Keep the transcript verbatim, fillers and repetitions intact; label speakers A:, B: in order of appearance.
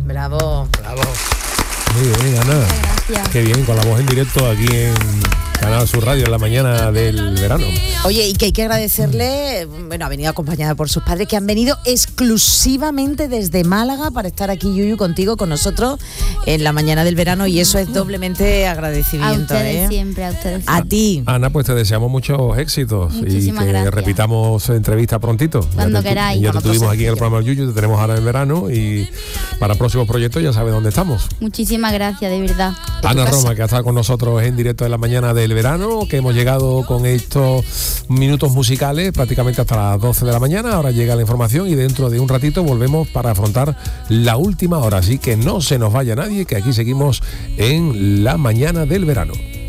A: Bravo.
B: Bravo. Muy bien, Ana.
C: Gracias.
B: Qué bien, con la voz en directo aquí en Canal Sur Radio en la mañana del verano.
A: Oye, y que hay que agradecerle, bueno, ha venido acompañada por sus padres que han venido exclusivamente desde Málaga para estar aquí, Yuyu, contigo, con nosotros en la mañana del verano, y eso es doblemente agradecimiento.
C: A ustedes
A: ¿eh?
C: siempre, a ustedes siempre.
A: A ti.
B: Ana, pues te deseamos muchos éxitos
C: Muchísimas
B: y que
C: gracias.
B: repitamos entrevista prontito.
C: Cuando
B: ya te,
C: queráis.
B: Ya te
A: Cuando
B: tuvimos
A: sea
B: aquí en el programa del Yuyu, te tenemos ahora en verano y para próximos proyectos ya sabes dónde estamos.
C: Muchísimas gracias, de verdad.
B: Ana Roma, que ha estado con nosotros en directo en la mañana del verano, que hemos llegado con estos minutos musicales prácticamente hasta las doce de la mañana. Ahora llega la información y dentro de un ratito volvemos para afrontar la última hora. Así que no se nos vaya nadie, que aquí seguimos en la mañana del verano.